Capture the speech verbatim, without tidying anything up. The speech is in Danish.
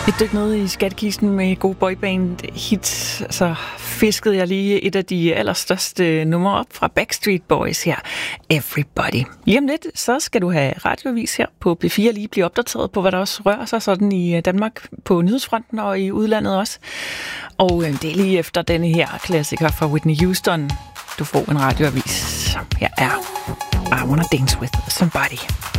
Et dyk ned i skattekisten med gode boyband hits, så fiskede jeg lige et af de allerstørste numre op fra Backstreet Boys her, Everybody. Lige om lidt, så skal du have radioavis her på P fire, lige blive opdateret på, hvad der også rører sig sådan i Danmark på nyhedsfronten og i udlandet også. Og det er lige efter denne her klassiker fra Whitney Houston, du får en radioavis. Her er I Wanna Dance With Somebody.